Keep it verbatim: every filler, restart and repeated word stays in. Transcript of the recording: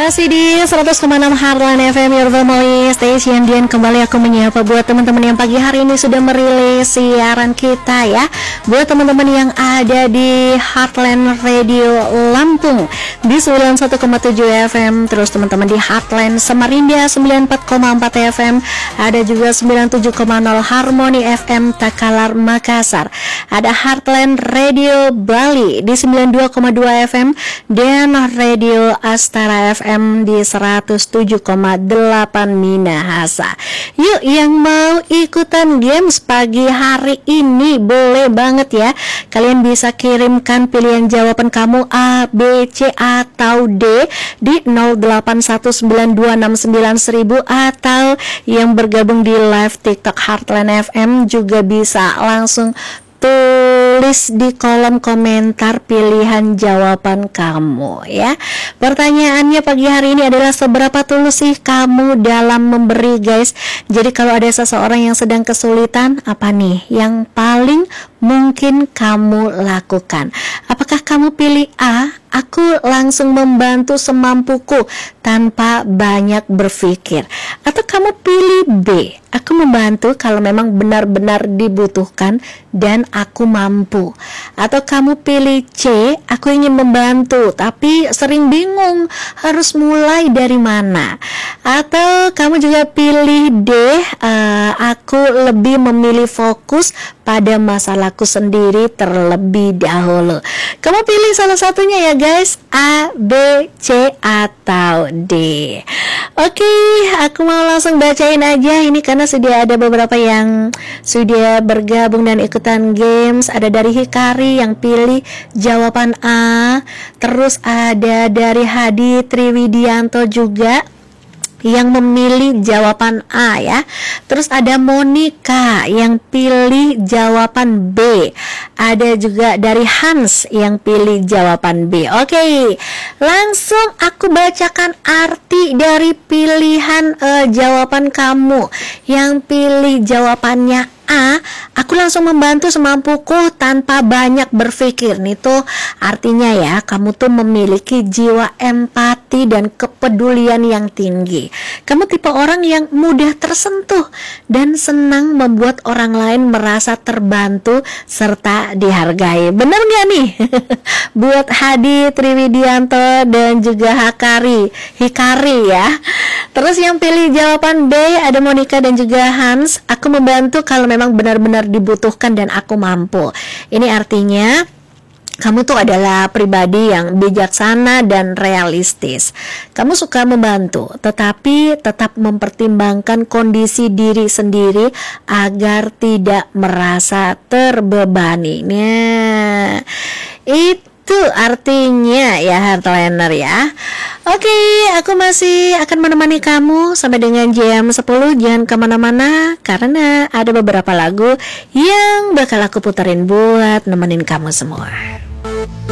Masih di seratus koma enam Heartland F M, Your Family Station. Dan kembali aku menyapa buat teman-teman yang pagi hari ini sudah merilis siaran kita ya. Buat teman-teman yang ada di Heartland Radio Lampung di sembilan puluh satu koma tujuh F M, terus teman-teman di Heartland Samarinda sembilan puluh empat koma empat F M, ada juga sembilan puluh tujuh koma nol Harmony F M Takalar Makassar, ada Heartland Radio Bali di sembilan puluh dua koma dua F M, dan Radio Astara F M di seratus tujuh koma delapan Minahasa. Yuk yang mau ikutan games pagi hari ini boleh banget ya. Kalian bisa kirimkan pilihan jawaban kamu A, B, C atau D di nol delapan satu sembilan dua enam sembilan seribu, atau yang bergabung di live TikTok Heartland F M juga bisa langsung tulis di kolom komentar pilihan jawaban kamu ya. Pertanyaannya pagi hari ini adalah seberapa tulus sih kamu dalam memberi, guys. Jadi kalau ada seseorang yang sedang kesulitan, apa nih yang paling mungkin kamu lakukan? Apakah kamu pilih A, aku langsung membantu semampuku tanpa banyak berpikir, atau kamu pilih B, aku membantu kalau memang benar-benar dibutuhkan dan aku mampu, atau kamu pilih C, aku ingin membantu tapi sering bingung harus mulai dari mana, atau kamu juga pilih D, uh, aku lebih memilih fokus pada masalahku sendiri terlebih dahulu. Kamu pilih salah satunya ya guys, A, B, C atau D. Oke, aku mau langsung bacain aja ini karena sudah ada beberapa yang sudah bergabung dan ikutan games. Ada dari Hikari yang pilih jawaban A, terus ada dari Hadi Triwidianto juga yang memilih jawaban A ya. Terus ada Monica yang pilih jawaban B. Ada juga dari Hans yang pilih jawaban B. Oke, langsung aku bacakan arti dari pilihan uh, jawaban kamu. Yang pilih jawabannya A, aku langsung membantu semampuku tanpa banyak berpikir. Nih tuh artinya ya, kamu tuh memiliki jiwa empati dan kepedulian yang tinggi. Kamu tipe orang yang mudah tersentuh dan senang membuat orang lain merasa terbantu serta dihargai. Bener gak nih? Buat Hadi Triwidianto dan juga Hakari Hikari ya. Terus yang pilih jawaban B ada Monica dan juga Hans. Aku membantu kalau memang benar-benar dibutuhkan dan aku mampu. Ini artinya kamu tuh adalah pribadi yang bijaksana dan realistis. Kamu suka membantu, tetapi tetap mempertimbangkan kondisi diri sendiri agar tidak merasa terbebani. Nah, itu artinya ya Heartlander ya. Oke, aku masih akan menemani kamu sampai dengan jam sepuluh. Jangan kemana-mana karena ada beberapa lagu yang bakal aku puterin buat nemenin kamu semua.